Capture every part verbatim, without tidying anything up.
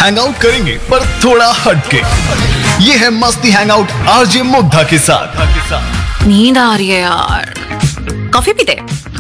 Hang out करेंगे पर थोड़ा हटके। ये है मस्ती हैंग आउट आरजे मुग्धा के साथ। नींद आ रही है यार, कॉफी पीते?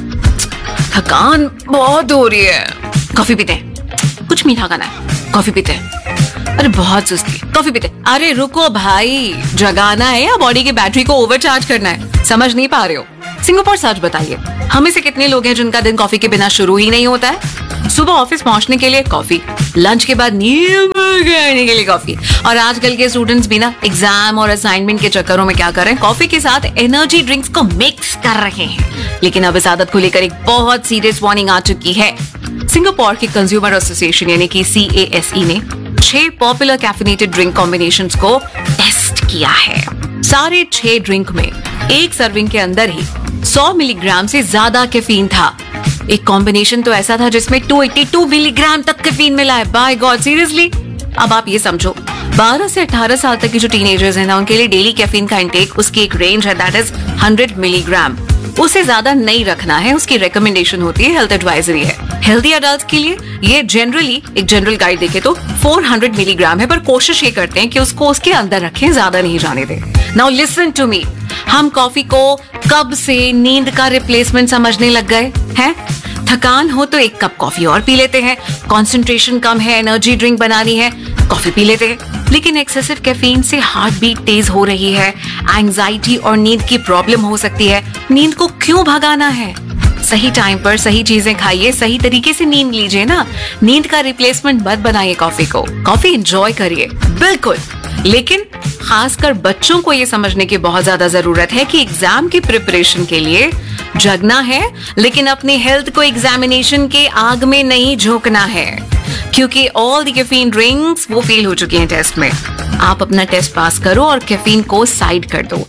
थकान बहुत हो रही है, कॉफी पीते? कुछ मीठा खाना है, कॉफी पीते? अरे बहुत सुस्ती, कॉफी पीते? अरे रुको भाई, जगाना है या बॉडी की बैटरी को ओवरचार्ज करना है? समझ नहीं पा रहे हो? सिंगापुर सच बताइए, हमें से कितने लोग हैं जिनका दिन कॉफी के बिना शुरू ही नहीं होता है? सुबह ऑफिस पहुंचने के लिए कॉफी, लंच के बाद नींद करने के लिए कॉफी, और आजकल के स्टूडेंट्स भी ना एग्जाम और असाइनमेंट के चक्करों में क्या कर रहे हैं, कॉफी के साथ एनर्जी ड्रिंक्स को मिक्स कर रहे हैं। लेकिन अब इस आदत को लेकर एक बहुत सीरियस वार्निंग आ चुकी है। सिंगापुर के कंज्यूमर एसोसिएशन यानी कि सी ए एस ई ने छह पॉपुलर कैफिनेटेड ड्रिंक कॉम्बिनेशंस को टेस्ट किया है। सारे छह ड्रिंक में एक सर्विंग के अंदर ही सौ मिलीग्राम से ज्यादा कैफीन था। एक कॉम्बिनेशन तो ऐसा था जिसमें दो सौ बयासी मिलीग्राम तक कैफीन मिला है। Bye God, seriously? अब आप ये समझो, बारह से अठारह साल तक की जो टीनेजर्स हैं ना, उनके लिए डेली कैफीन का इंटेक, उसकी एक रेंज है, दैट इज सौ मिलीग्राम। उससे ज्यादा नहीं रखना है, उसकी रिकमेंडेशन होती है, हेल्थ एडवाइजरी है। हेल्दी अडल्ट के लिए ये जनरली एक जनरल गाइड देखे तो चार सौ मिलीग्राम है, पर कोशिश ये करते हैं कि उसको उसके अंदर रखें, ज्यादा नहीं जाने दें। नाउ लिसन टू मी, हम कॉफी को कब से नींद का रिप्लेसमेंट समझने लग गए हैं? थकान हो तो एक कप कॉफी और पी लेते हैं, कंसंट्रेशन कम है, एनर्जी ड्रिंक बनानी है, कॉफी पी लेते हैं। लेकिन एक्सेसिव कैफीन से हार्ट बीट तेज हो रही है, एंजाइटी और नींद की प्रॉब्लम हो सकती है। नींद को क्यों भगाना है? सही टाइम पर सही चीजें खाइए, सही तरीके से नींद लीजिए ना। नींद का रिप्लेसमेंट मत बनाइए कॉफी को, कॉफी एंजॉय करिए बिल्कुल, लेकिन खासकर बच्चों को ये समझने की बहुत ज्यादा जरूरत है कि एग्जाम की प्रिपरेशन के लिए जगना है, लेकिन अपनी हेल्थ को एग्जामिनेशन के आग में नहीं झोंकना है, क्योंकि ऑल द कैफीन ड्रिंक्स वो फेल हो चुके हैं टेस्ट में। आप अपना टेस्ट पास करो और कैफीन को साइड कर दो।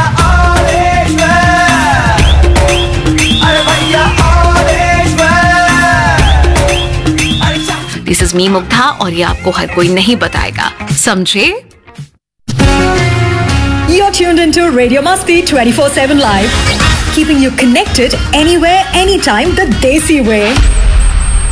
दिस इज मी मुग्धा, और ये आपको हर कोई नहीं बताएगा, समझे? You're tuned into Radio Masti twenty-four seven Live, keeping you connected anywhere, anytime, the Desi way.